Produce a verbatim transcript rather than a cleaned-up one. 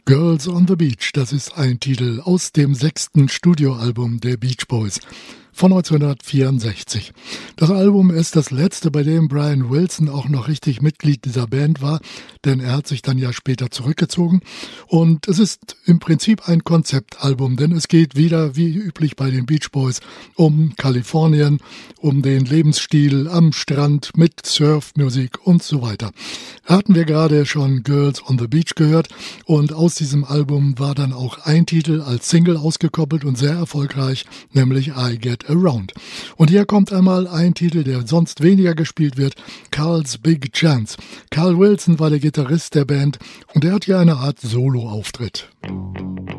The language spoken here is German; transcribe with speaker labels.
Speaker 1: Girls on the Beach, das ist ein Titel aus dem sechsten Studioalbum der Beach Boys von neunzehnhundertvierundsechzig. Das Album ist das letzte, bei dem Brian Wilson auch noch richtig Mitglied dieser Band war, denn er hat sich dann ja später zurückgezogen. Und es ist im Prinzip ein Konzeptalbum, denn es geht wieder, wie üblich bei den Beach Boys, um Kalifornien, um den Lebensstil am Strand mit Surfmusik und so weiter. Hatten wir gerade schon Girls on the Beach gehört und aus diesem Album war dann auch ein Titel als Single ausgekoppelt und sehr erfolgreich, nämlich I Get Around. Und hier kommt einmal ein Titel, der sonst weniger gespielt wird, Carl's Big Chance. Carl Wilson war der Gitarrist der Band und er hat hier eine Art Solo-Auftritt.